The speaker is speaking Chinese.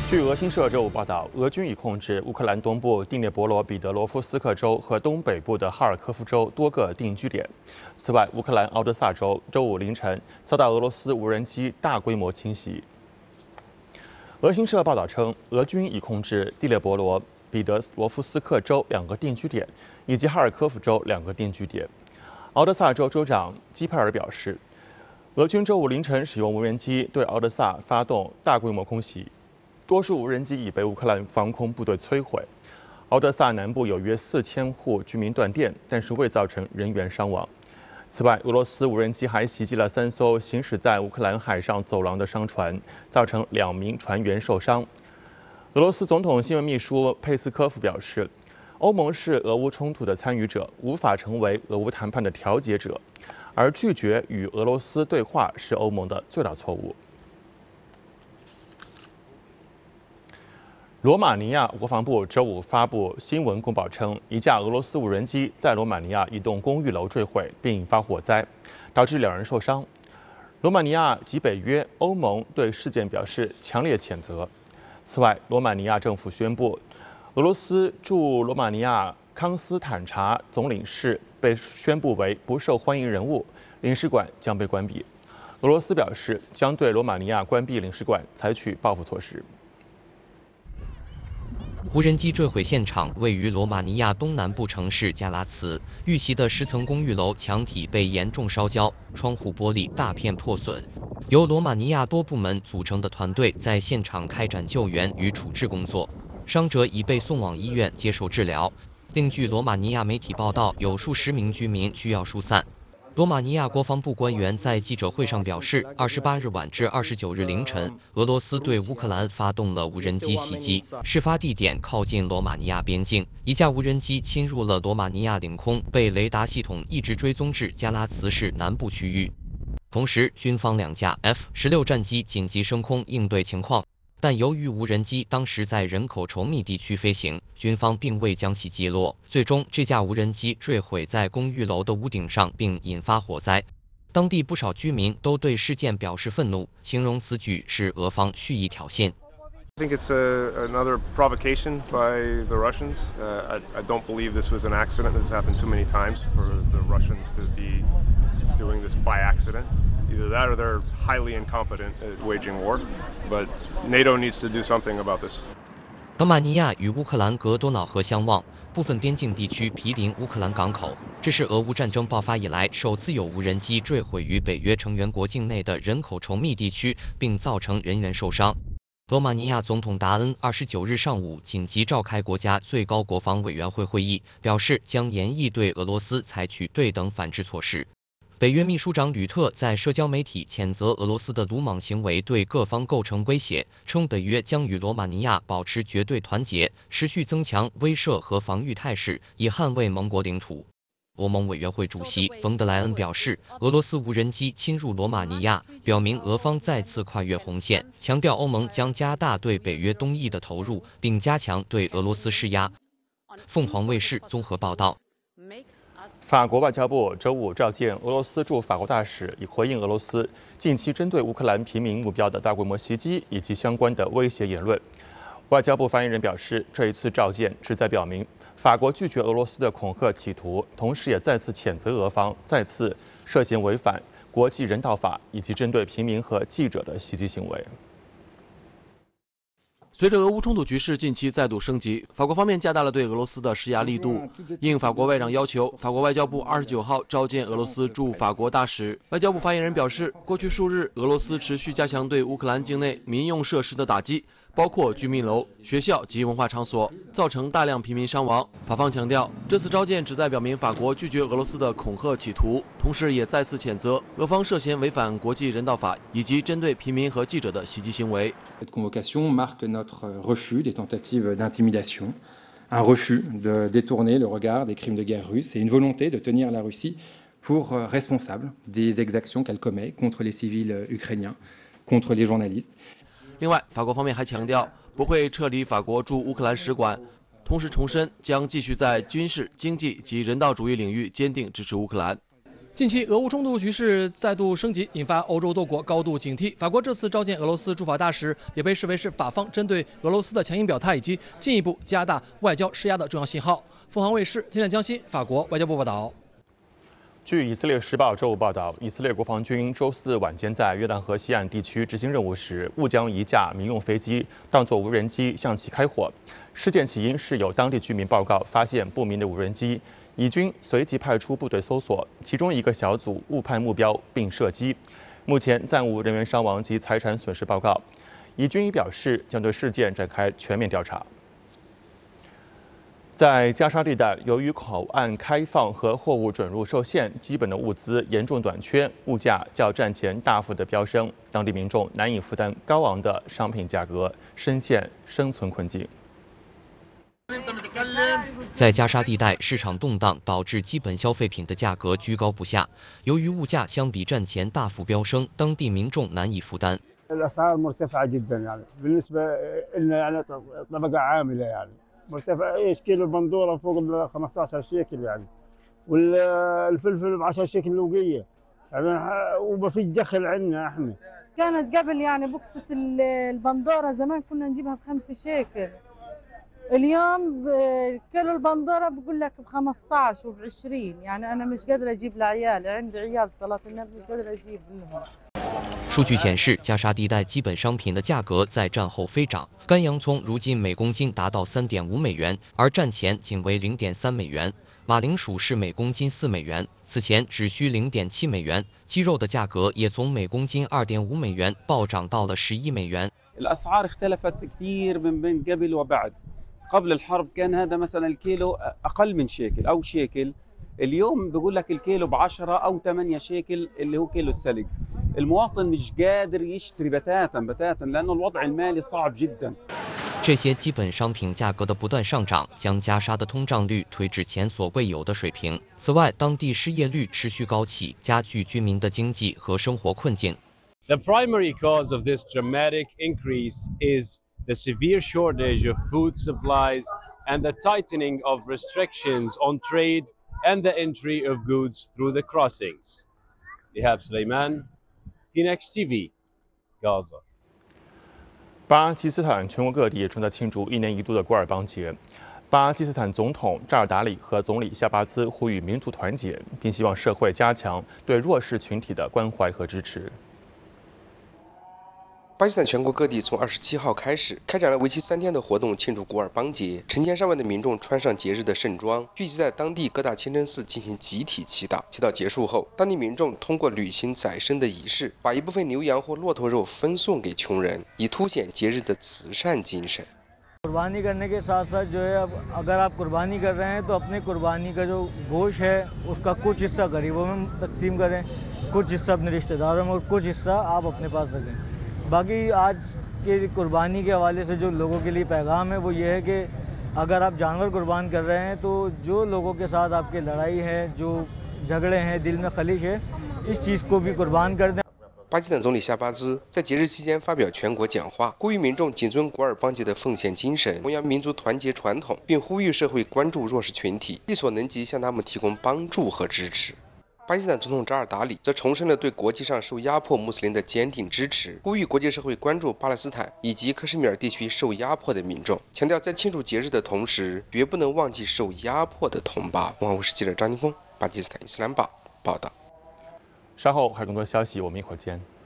据俄新社周五报道，俄军已控制乌克兰东部第聂伯罗彼得罗夫斯克州和东北部的哈尔科夫州多个定居点。此外，乌克兰敖德萨州周五凌晨遭到俄罗斯无人机大规模侵袭。俄新社报道称，俄军已控制第聂伯罗彼得罗夫斯克州2个定居点，以及哈尔科夫州2个定居点。敖德萨州州长基佩尔表示，俄军周五凌晨使用无人机对敖德萨发动大规模空袭。 多数无人机已被乌克兰防空部队摧毁。敖德萨南部有约4000户居民断电，但是未造成人员伤亡。此外，俄罗斯无人机还袭击了3艘行驶在乌克兰海上走廊的商船，造成2名船员受伤。俄罗斯总统新闻秘书佩斯科夫表示，欧盟是俄乌冲突的参与者，无法成为俄乌谈判的调解者，而拒绝与俄罗斯对话是欧盟的最大错误。 罗马尼亚国防部周五发布新闻公报称，一架俄罗斯无人机在罗马尼亚一栋公寓楼坠毁，并引发火灾，导致2人受伤。罗马尼亚及北约、欧盟对事件表示强烈谴责。此外，罗马尼亚政府宣布，俄罗斯驻罗马尼亚康斯坦察总领事被宣布为不受欢迎人物，领事馆将被关闭。俄罗斯表示将对罗马尼亚关闭领事馆采取报复措施。 无人机坠毁现场位于罗马尼亚东南部城市加拉茨，遇袭的10层公寓楼墙体被严重烧焦，窗户玻璃大片破损。由罗马尼亚多部门组成的团队在现场开展救援与处置工作，伤者已被送往医院接受治疗。另据罗马尼亚媒体报道，有数十名居民需要疏散。 罗马尼亚国防部官员在记者会上表示，28日晚至29日凌晨，俄罗斯对乌克兰发动了无人机袭击，事发地点靠近罗马尼亚边境，一架无人机侵入了罗马尼亚领空，被雷达系统一直追踪至加拉茨市南部区域。同时，军方2架 F-16战机紧急升空应对情况。 但由于无人机当时在人口稠密地区飞行，军方并未将其击落。最终，这架无人机坠毁在公寓楼的屋顶上，并引发火灾。当地不少居民都对事件表示愤怒，形容此举是俄方蓄意挑衅。 I think it's another provocation by the Russians. I don't believe this was an accident. This has happened too many times for the Russians to be doing this by accident. Either that or they're highly incompetent at waging war. But NATO needs to do something about this. 罗马尼亚与乌克兰隔多瑙河相望，部分边境地区毗邻乌克兰港口。这是俄乌战争爆发以来首次有无人机坠毁于北约成员国境内的人口稠密地区，并造成人员受伤。 罗马尼亚总统达恩29日上午紧急召开国家最高国防委员会会议，表示将严厉对俄罗斯采取对等反制措施。北约秘书长吕特在社交媒体谴责俄罗斯的鲁莽行为对各方构成威胁，称北约将与罗马尼亚保持绝对团结，持续增强威慑和防御态势，以捍卫盟国领土。 欧盟委员会主席冯德莱恩表示，俄罗斯无人机侵入罗马尼亚，表明俄方再次跨越红线，强调欧盟将加大对北约东翼的投入，并加强对俄罗斯施压。凤凰卫视综合报道。 法国外交部周五召见俄罗斯驻法国大使，以回应俄罗斯近期针对乌克兰平民目标的大规模袭击以及相关的威胁言论。外交部发言人表示，这一次召见旨在表明。 法国拒绝俄罗斯的恐吓企图，同时也再次谴责俄方再次涉嫌违反国际人道法以及针对平民和记者的袭击行为。 随着俄乌冲突局势近期再度升级，法国方面加大了对俄罗斯的施压力度。应法国外长要求，法国外交部29号召见俄罗斯驻法国大使。外交部发言人表示，过去数日，俄罗斯持续加强对乌克兰境内民用设施的打击，包括居民楼、学校及文化场所，造成大量平民伤亡。法方强调，这次召见旨在表明法国拒绝俄罗斯的恐吓企图，同时也再次谴责俄方涉嫌违反国际人道法以及针对平民和记者的袭击行为。 Cette convocation marque notre refus des tentatives d'intimidation, un refus de détourner le regard des crimes de guerre russes et une volonté de tenir la Russie pour responsable des exactions qu'elle commet contre les civils ukrainiens, contre les journalistes. 另外，法国方面还强调不会撤离法国驻乌克兰使馆，同时重申将继续在军事、经济及人道主义领域坚定支持乌克兰。 近期俄乌冲突局势再度升级，引发欧洲多国高度警惕。法国这次召见俄罗斯驻法大使，也被视为是法方针对俄罗斯的强硬表态以及进一步加大外交施压的重要信号。凤凰卫视天天江西法国外交部报道。 据以色列时报周五报道，以色列国防军周四晚间在约旦河西岸地区执行任务时，误将一架民用飞机当作无人机向其开火。事件起因是有当地居民报告发现不明的无人机，以军随即派出部队搜索，其中一个小组误判目标并射击。目前暂无人员伤亡及财产损失报告。以军已表示将对事件展开全面调查。在加沙地带，由于口岸开放和货物准入受限，基本的物资严重短缺，物价较战前大幅的飙升，当地民众难以负担高昂的商品价格，深陷生存困境。 在加沙地带，市场动荡导致基本消费品的价格居高不下。由于物价相比战前大幅飙升，当地民众难以负担。 الأسعار مرتفعة جدا يعني بالنسبة لنا يعني طبقة عاملة يعني مرتفع ايش كيلو البندورة فوق ال 15 شيكل يعني والفلفل ب 10 شيكل لوقية يعني وما في دخل عندنا احنا. كانت قبل يعني بوكسة البندورة زمان كنا نجيبها ب5 شيكل. اليوم كيلو البندورة بقول لك ب15 وب20 يعني أنا مش قادرة أجيب لعيالي عندي عيال صلاة النبي مش قادرة أجيب لهم。 数据显示，加沙地带基本商品的价格在战后飞涨。干洋葱如今每公斤达到3.5美元，而战前仅为0.3美元。马铃薯是每公斤4美元，此前只需0.7美元。鸡肉的价格也从每公斤2.5美元暴涨到了11美元。 الأسعار اختلفت كثير من بين قبل وبعد. قبل الحرب كان هذا مثلا الكيلو أقل من شيكل أو شيكل. اليوم بقول لك الكيلو ب10 أو 8 شيكل اللي هو كيلو السلق. المواطن مش قادر يشتري بتاتا لأن الوضع المالي صعب جدا。 这些基本商品价格的不断上涨，将加沙的通胀率推至前所未有的水平。此外，当地失业率持续高企，加剧居民的经济和生活困境。 The primary cause of this dramatic increase is the severe shortage of food supplies and the tightening of restrictions on trade and the entry of goods through the crossings. Ihab Suleiman, Phoenix TV, Gaza。 巴基斯坦全国各地正在庆祝1年1度的古尔邦节。巴基斯坦总统扎尔达里和总理夏巴兹呼吁民族团结，并希望社会加强对弱势群体的关怀和支持。 巴基斯坦全国各地从27号开始开展了为期3天的活动，庆祝古尔邦节。成千上万的民众穿上节日的盛装，聚集在当地各大清真寺进行集体祈祷。祈祷结束后，当地民众通过履行宰牲的仪式，把一部分牛羊或骆驼肉分送给穷人，以凸显节日的慈善精神。 कुर्बानी करने के साथ साथ जो है अगर आप कुर्बानी कर रहे हैं तो अपने कुर्बानी का जो गोश्त है उसका कुछ हिस्सा गरीबों में तकसीम करें, कुछ हिस्सा अपने रिश्तेदारों में और कुछ हिस्सा आप अपने पास रखें। बाकी आज के कुर्बानी के हवाले से जो लोगों के लिए पैगाम है वो ये है कि अगर आप जानवर कुर्बान कर रहे हैं तो जो लोगों के साथ आपकी लड़ाई है, जो झगड़े हैं, दिल में खलिश है, इस चीज़ को भी कुर्बान कर दें। 巴基斯坦总理夏巴兹在节日期间发表全国讲话，呼吁民众谨遵古尔邦节的奉献精神，弘扬民族团结传统，并呼吁社会关注弱势群体，力所能及向他们提供帮助和支持。巴基斯坦总统扎尔达里则重申了对国际上受压迫穆斯林的坚定支持，呼吁国际社会关注巴勒斯坦以及克什米尔地区受压迫的民众，强调在庆祝节日的同时，绝不能忘记受压迫的同胞。凤凰卫视记者张金峰，巴基斯坦伊斯兰报报道。 稍后还有更多消息，我们一会儿见。